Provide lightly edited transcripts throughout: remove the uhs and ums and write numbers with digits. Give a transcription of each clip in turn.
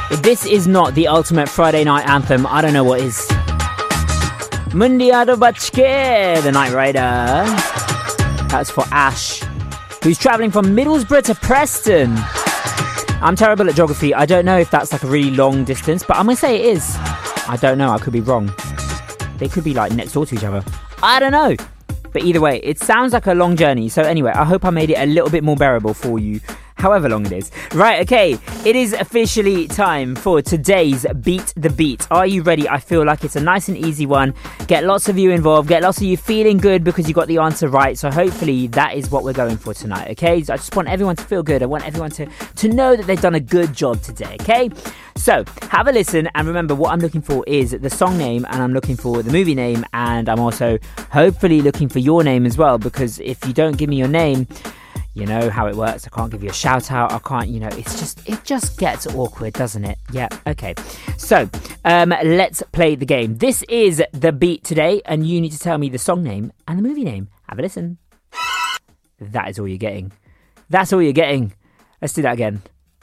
If this is not the ultimate Friday night anthem, I don't know what is. Mundiado Bachke, the Night Rider. That's for Ash, who's travelling from Middlesbrough to Preston. I'm terrible at geography. I don't know if that's like a really long distance, but I'm going to say it is. I don't know. I could be wrong. They could be like next door to each other. I don't know. But either way, it sounds like a long journey. So anyway, I hope I made it a little bit more bearable for you, however long it is. Right, okay. It is officially time for today's Beat the Beat. Are you ready? I feel like it's a nice and easy one. Get lots of you involved. Get lots of you feeling good because you got the answer right. So hopefully that is what we're going for tonight, okay? So I just want everyone to feel good. I want everyone to know that they've done a good job today, okay? So have a listen, and remember what I'm looking for is the song name, and I'm looking for the movie name, and I'm also hopefully looking for your name as well, because if you don't give me your name, you know how it works. I can't give you a shout out. I can't, it just gets awkward, doesn't it? Yeah, okay. So, let's play the game. This is the beat today, and you need to tell me the song name and the movie name. Have a listen. That is all you're getting. That's all you're getting. Let's do that again.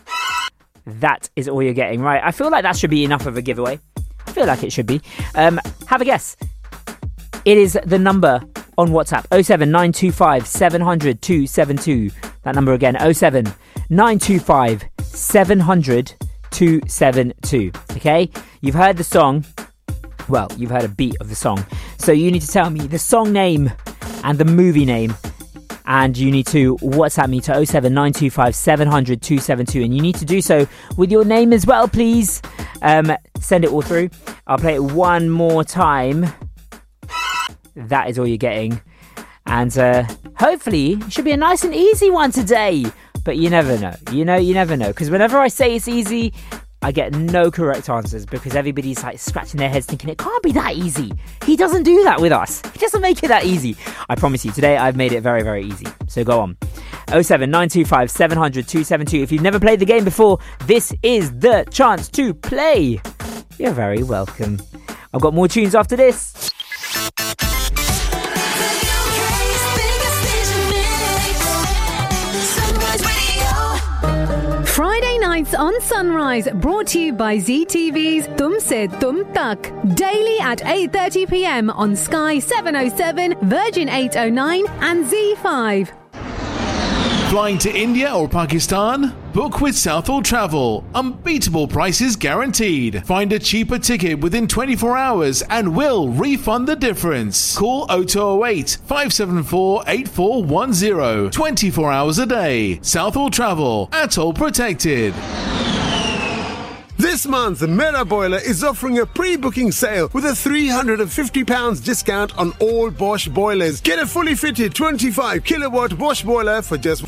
That is all you're getting, right? I feel like that should be enough of a giveaway. I feel like it should be. Have a guess. It is the number on WhatsApp, 07925 700 272. That number again, 07925 700 272. Okay? You've heard the song. Well, you've heard a beat of the song. So you need to tell me the song name and the movie name. And you need to WhatsApp me to 07925 700 272. And you need to do so with your name as well, please. Send it all through. I'll play it one more time. That is all you're getting. And hopefully it should be a nice and easy one today. But you never know. You never know. Because whenever I say it's easy, I get no correct answers, because everybody's like scratching their heads thinking it can't be that easy. He doesn't do that with us. He doesn't make it that easy. I promise you, today I've made it very, very easy. So go on. 07925 700 272. If you've never played the game before, this is the chance to play. You're very welcome. I've got more tunes after this. Friday nights on Sunrise, brought to you by ZTV's Tum Se Tum Tak. Daily at 8:30 p.m. on Sky 707, Virgin 809 and Z5. Flying to India or Pakistan? Book with Southall Travel. Unbeatable prices guaranteed. Find a cheaper ticket within 24 hours and we'll refund the difference. Call 0208 574 8410. 24 hours a day. Southall Travel. Atoll protected. This month, Mera Boiler is offering a pre-booking sale with a £350 discount on all Bosch boilers. Get a fully fitted 25 kilowatt Bosch boiler for just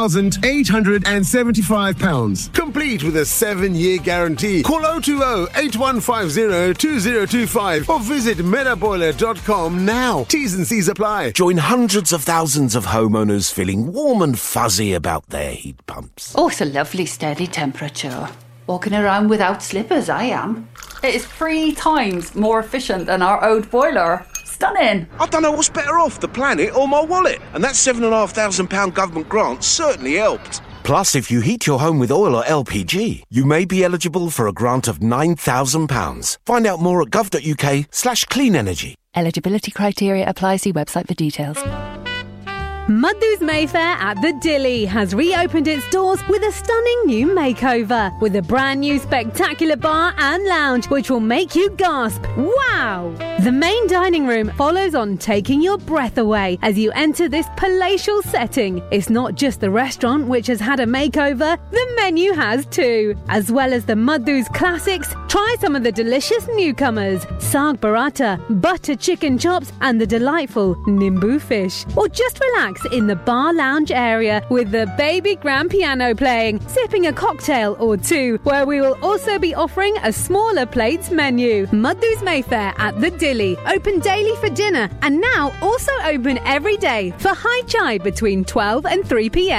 £1,875. Complete with a 7-year guarantee. Call 020-8150-2025 or visit meraboiler.com now. T's and C's apply. Join hundreds of thousands of homeowners feeling warm and fuzzy about their heat pumps. Oh, it's a lovely steady temperature. Walking around without slippers, I am. It is 3 times more efficient than our old boiler. Stunning. I don't know what's better off, the planet or my wallet. And that £7,500 government grant certainly helped. Plus, if you heat your home with oil or LPG, you may be eligible for a grant of £9,000. Find out more at gov.uk/clean energy. Eligibility criteria apply. See website for details. Madhu's Mayfair at the Dilly has reopened its doors with a stunning new makeover, with a brand new spectacular bar and lounge which will make you gasp, wow! The main dining room follows on, taking your breath away as you enter this palatial setting. It's not just the restaurant which has had a makeover, the menu has too. As well as the Madhu's classics, try some of the delicious newcomers, Saag Paratha, butter chicken chops and the delightful Nimbu fish. Or just relax in the bar lounge area with the baby grand piano playing, sipping a cocktail or two, where we will also be offering a smaller plates menu. Madhu's Mayfair at the Dilly, open daily for dinner and now also open every day for high chai between 12 and 3 p.m.